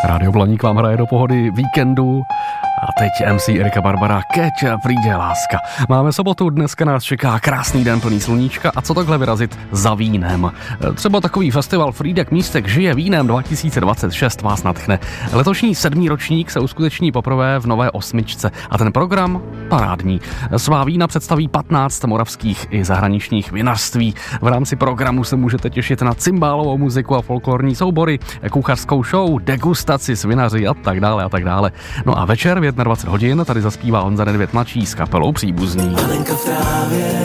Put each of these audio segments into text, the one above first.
Rádio Blaník vám hraje do pohody víkendu a teď MC Erika Barbara, Keď přijde láska. Máme sobotu, dneska nás čeká krásný den plný sluníčka a co takhle vyrazit za vínem. Třeba takový festival Frýdek Místek žije vínem 2026 vás nadchne. Letošní 7. ročník se uskuteční poprvé v nové 8. a ten program parádní. Svá vína představí 15 moravských i zahraničních vinařství. V rámci programu se můžete těšit na cymbálovou muziku a folklorní soubory, kuchařskou show, degustaci s vinaři a tak dále a tak dále. No a večer v 21 hodin tady zaspívá Honza Nedvěd mladší s kapelou Příbuzní. Panenka v trávě,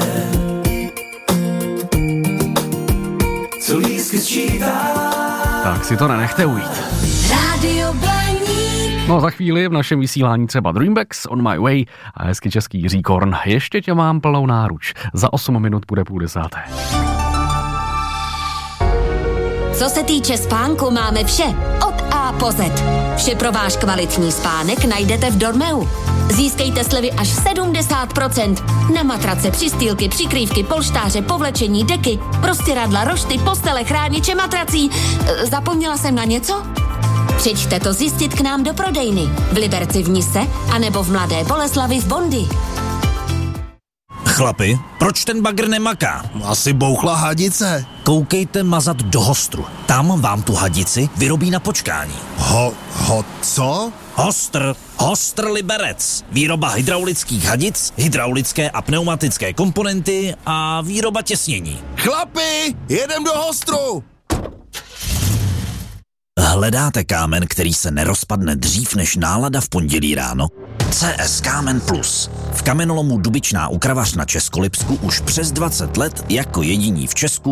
co lístky sčítá. Tak si to nenechte ujít. Rádio Blaník. No a za chvíli v našem vysílání třeba Dreambacks, On My Way a hezky český Jiří Korn. Ještě tě mám plnou náruč. Za 8 minut bude 9:30. Co se týče spánku, máme vše. Od A po Z. Vše pro váš kvalitní spánek najdete v Dormeu. Získejte slevy až 70% na matrace, přistýlky, přikrývky, polštáře, povlečení, deky, prostěradla, rošty, postele, chrániče matrací. Zapomněla jsem na něco? Přijďte to zjistit k nám do prodejny. V Liberci v Nise, anebo v Mladé Boleslavi v Bondy. Chlapi, proč ten bagr nemaká? Asi bouchla hadice. Koukejte mazat do Hostru. Tam vám tu hadici vyrobí na počkání. Co? Hostr Liberec. Výroba hydraulických hadic, hydraulické a pneumatické komponenty a výroba těsnění. Chlapi, jedem do Hostru! Hledáte kámen, který se nerozpadne dřív než nálada v pondělí ráno? CS Kámen Plus. V kamenolomu Dubičná u Kravař na Českolipsku už přes 20 let jako jediní v Česku